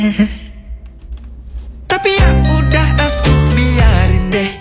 Tapi ya udah aku biarin deh.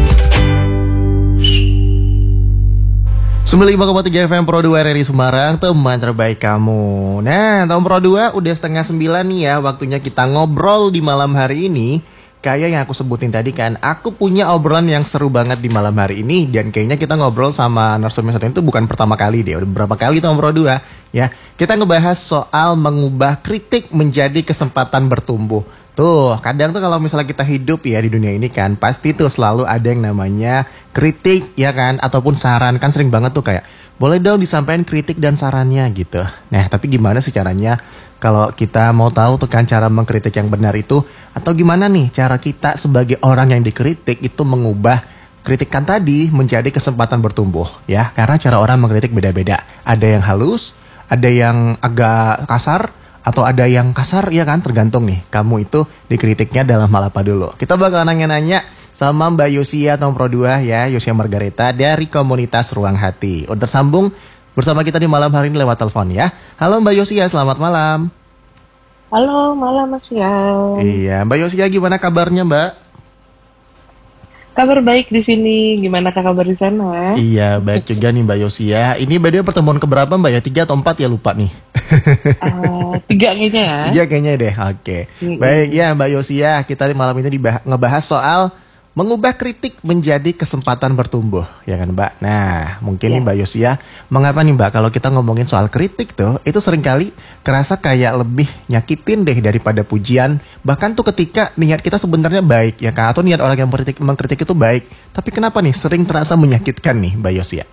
95,3 FM Pro 2 RRI Semarang, teman terbaik kamu. Nah, tahun Pro 2 udah 8:30 nih ya, waktunya kita ngobrol di malam hari ini. Kayak yang aku sebutin tadi kan, aku punya obrolan yang seru banget di malam hari ini. Dan kayaknya kita ngobrol sama narasumber satu itu bukan pertama kali deh, udah beberapa kali tahun Pro 2 ya. Kita ngebahas soal mengubah kritik menjadi kesempatan bertumbuh. Tuh, kadang tuh kalau misalnya kita hidup ya di dunia ini kan, pasti tuh selalu ada yang namanya kritik ya kan, ataupun saran. Kan sering banget tuh kayak, boleh dong disampaikan kritik dan sarannya gitu. Nah, tapi gimana sih caranya kalau kita mau tahu tuh kan cara mengkritik yang benar itu, atau gimana nih cara kita sebagai orang yang dikritik itu mengubah kritikan tadi menjadi kesempatan bertumbuh ya. Karena cara orang mengkritik beda-beda. Ada yang halus, ada yang agak kasar, atau ada yang kasar ya kan, tergantung nih kamu itu dikritiknya dalam hal apa dulu. Kita bakal nanya-nanya sama Mbak Yosia tahun Pro 2 ya, Yosia Margareta dari komunitas Ruang Hati. Udah tersambung bersama kita di malam hari ini lewat telepon ya. Halo Mbak Yosia, selamat malam. Halo, malam Mas Fian. Iya, Mbak Yosia gimana kabarnya Mbak? Kabar baik di sini. Gimana kabar di sana? Iya, baik juga nih Mbak Yosia. Ini Mbak Dia pertemuan keberapa Mbak ya? 3 atau 4 ya, lupa nih. 3 kayaknya ya. 3 kayaknya deh, oke. Baik ya Mbak Yosia, kita di malam ini ngebahas soal mengubah kritik menjadi kesempatan bertumbuh, ya kan Mbak? Nah, mungkin nih Mbak Yosia, mengapa nih Mbak kalau kita ngomongin soal kritik tuh, itu seringkali kerasa kayak lebih nyakitin deh daripada pujian. Bahkan tuh ketika niat kita sebenarnya baik, ya kan? Atau niat orang yang mengkritik itu baik. Tapi kenapa nih sering terasa menyakitkan nih Mbak Yosia?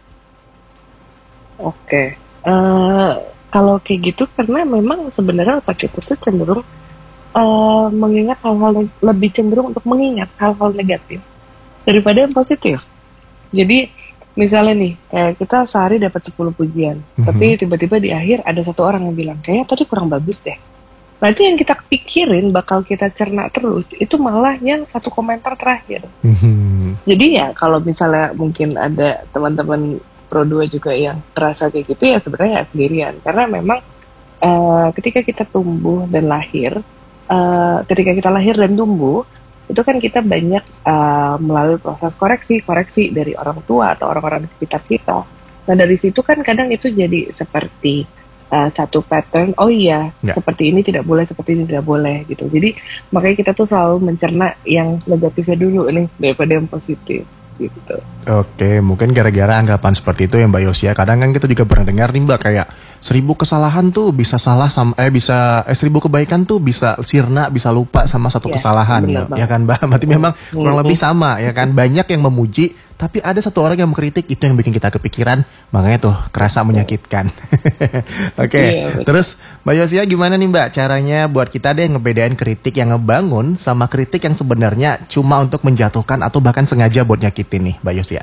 Oke. Kalau kayak gitu karena memang sebenarnya otak kita tuh cenderung mengingat hal-hal lebih cenderung untuk mengingat hal-hal negatif daripada yang positif. Jadi misalnya nih, kita sehari dapat 10 pujian, tapi tiba-tiba di akhir ada satu orang yang bilang, kayaknya tadi kurang bagus deh. Berarti yang kita pikirin bakal kita cerna terus, itu malah yang satu komentar terakhir. Jadi ya kalau misalnya mungkin ada teman-teman Pro 2 juga yang terasa kayak gitu ya sebenarnya ya sendirian. Karena memang ketika kita tumbuh dan lahir, ketika kita lahir dan tumbuh, itu kan kita banyak melalui proses koreksi dari orang tua atau orang-orang di sekitar kita. Nah dari situ kan kadang itu jadi seperti satu pattern, oh iya seperti ini tidak boleh, seperti ini tidak boleh gitu. Jadi makanya kita tuh selalu mencerna yang negatifnya dulu nih daripada yang positif gitu. Oke, mungkin gara-gara anggapan seperti itu ya Mbak Yosia. Kadang kan kita juga pernah dengar nih Mbak, kayak 1000 kesalahan tuh bisa salah sama 1000 kebaikan tuh bisa sirna, bisa lupa sama satu kesalahan ya kan Mbak. Berarti memang kurang lebih sama ya kan. Banyak yang memuji, tapi ada satu orang yang mengkritik, itu yang bikin kita kepikiran, makanya tuh kerasa menyakitkan. Oke, terus Mbak Yosia gimana nih Mbak caranya buat kita deh ngebedain kritik yang ngebangun sama kritik yang sebenarnya cuma untuk menjatuhkan atau bahkan sengaja buat nyakitin nih Mbak Yosia?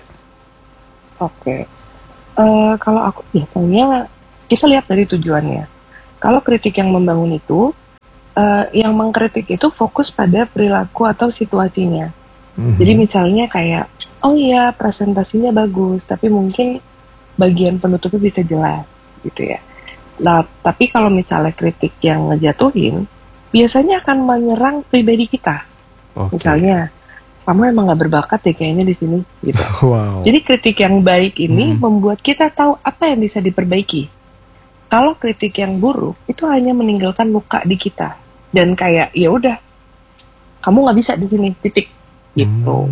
Oke, kalau aku biasanya kita lihat dari tujuannya. Kalau kritik yang membangun itu, yang mengkritik itu fokus pada perilaku atau situasinya. Jadi misalnya kayak, oh iya presentasinya bagus, tapi mungkin bagian penutupnya bisa jelas gitu ya. Nah, tapi kalau misalnya kritik yang ngejatuhin, biasanya akan menyerang pribadi kita. Misalnya, kamu emang gak berbakat deh kayaknya di sini gitu. Jadi kritik yang baik ini membuat kita tahu apa yang bisa diperbaiki. Kalau kritik yang buruk itu hanya meninggalkan luka di kita dan kayak ya udah, kamu nggak bisa di sini, titik gitu.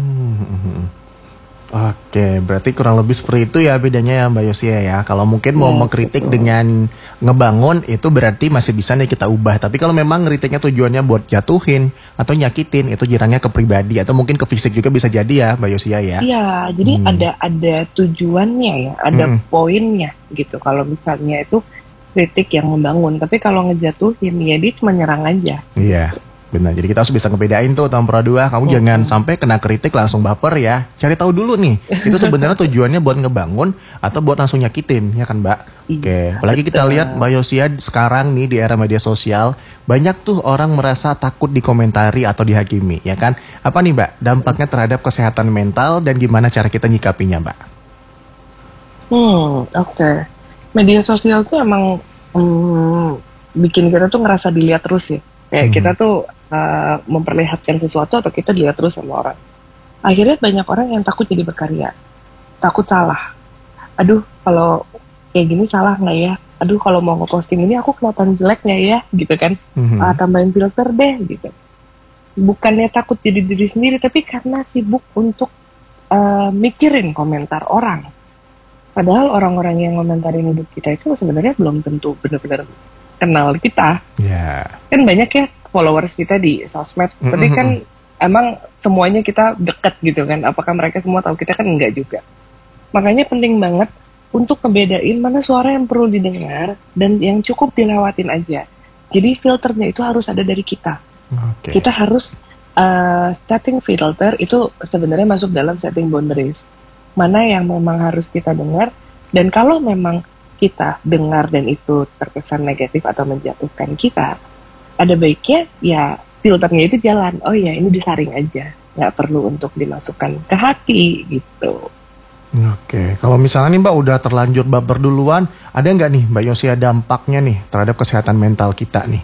Oke, berarti kurang lebih seperti itu ya bedanya ya Mbak Yosia ya. Kalau mungkin mau mengkritik dengan ngebangun itu berarti masih bisa nih kita ubah. Tapi kalau memang kritiknya tujuannya buat jatuhin atau nyakitin, itu jiranya ke pribadi atau mungkin ke fisik juga bisa jadi ya Mbak Yosia ya. Iya, jadi ada tujuannya ya, ada poinnya gitu. Kalau misalnya itu kritik yang membangun, tapi kalau ngejatuhin ya dia cuma nyerang aja. Iya. Benar, jadi kita harus bisa ngebedain tuh tahun Pro 2. Kamu jangan sampai kena kritik langsung baper ya. Cari tahu dulu nih, itu sebenarnya tujuannya buat ngebangun atau buat langsung nyakitin, ya kan Mbak? Oke, apalagi kita lihat Mbak Yosia sekarang nih di era media sosial, banyak tuh orang merasa takut dikomentari atau dihakimi, ya kan? Apa nih Mbak, dampaknya terhadap kesehatan mental dan gimana cara kita nyikapinya Mbak? Oke. Media sosial tuh emang bikin kita tuh ngerasa dilihat terus ya. Kayak kita tuh memperlihatkan sesuatu atau kita dilihat terus sama orang. Akhirnya banyak orang yang takut jadi berkarya, takut salah. Aduh, kalau kayak gini salah nggak ya? Aduh, kalau mau ngeposting ini aku kelihatan jelek nggak ya? Gitu kan? Tambahin filter deh, gitu. Bukannya takut jadi diri sendiri, tapi karena sibuk untuk mikirin komentar orang. Padahal orang-orang yang komentarin hidup kita itu sebenarnya belum tentu benar-benar kenal kita. Kan banyak ya followers kita di sosmed, tapi kan emang semuanya kita deket gitu kan. Apakah mereka semua tahu kita? Kan enggak juga. Makanya penting banget untuk ngebedain mana suara yang perlu didengar dan yang cukup dilewatin aja. Jadi filternya itu harus ada dari kita. Kita harus setting filter itu sebenarnya masuk dalam setting boundaries. Mana yang memang harus kita dengar, dan kalau memang kita dengar dan itu terkesan negatif atau menjatuhkan kita, ada baiknya ya filternya itu jalan. Oh ya, ini disaring aja, nggak perlu untuk dimasukkan ke hati gitu. Oke, kalau misalnya nih Mbak udah terlanjur baper duluan, ada nggak nih Mbak Yosia dampaknya nih terhadap kesehatan mental kita nih?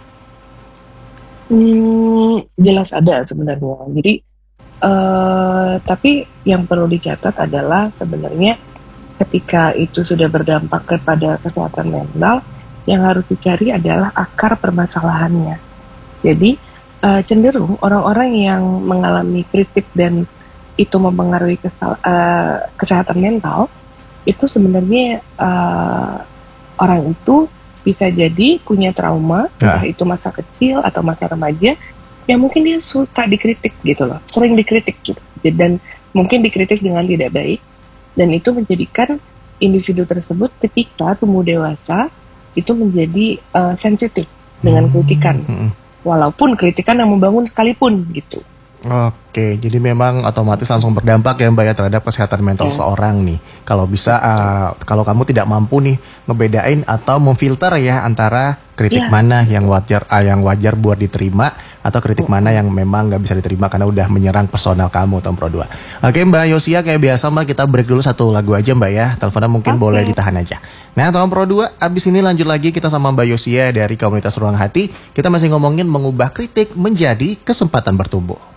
Jelas ada sebenarnya. Jadi tapi yang perlu dicatat adalah sebenarnya ketika itu sudah berdampak kepada kesehatan mental, yang harus dicari adalah akar permasalahannya. Jadi cenderung orang-orang yang mengalami kritik dan itu mempengaruhi kesehatan mental, itu sebenarnya orang itu bisa jadi punya trauma, entah itu masa kecil atau masa remaja, yang mungkin dia suka dikritik gitu loh, sering dikritik gitu, dan mungkin dikritik dengan tidak baik, dan itu menjadikan individu tersebut ketika tumbuh dewasa itu menjadi sensitif dengan kritikan, walaupun kritikan yang membangun sekalipun gitu. Oke, jadi memang otomatis langsung berdampak ya Mbak ya terhadap kesehatan mental seorang nih. Kalau bisa, kalau kamu tidak mampu nih ngebedain atau memfilter ya antara kritik mana yang wajar buat diterima atau kritik mana yang memang nggak bisa diterima karena udah menyerang personal kamu, Tom Pro 2. Oke Mbak Yosia, kayak biasa Mbak, kita break dulu satu lagu aja Mbak ya. Teleponnya mungkin boleh ditahan aja. Nah Tom Pro 2, abis ini lanjut lagi kita sama Mbak Yosia dari komunitas Ruang Hati. Kita masih ngomongin mengubah kritik menjadi kesempatan bertumbuh.